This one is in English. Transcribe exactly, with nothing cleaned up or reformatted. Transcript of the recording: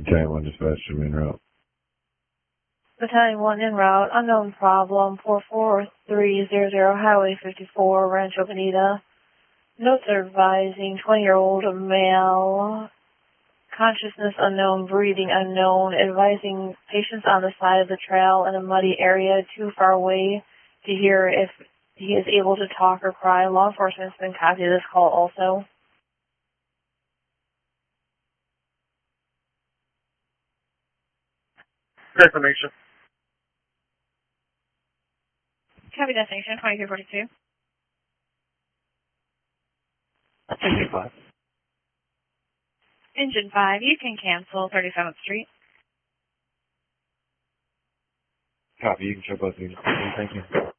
Battalion one dispatch to main route. Battalion one en route, unknown problem, four four three zero zero, Highway fifty-four, Rancho Bonita. Notes are advising twenty-year-old male, consciousness unknown, breathing unknown, advising patients on the side of the trail in a muddy area too far away to hear if he is able to talk or cry. Law enforcement has been copied this call also. Confirmation. Copy destination, twenty-two forty-two. Engine five. Engine five, you can cancel thirty-seventh Street. Copy, you can show both units. Thank you.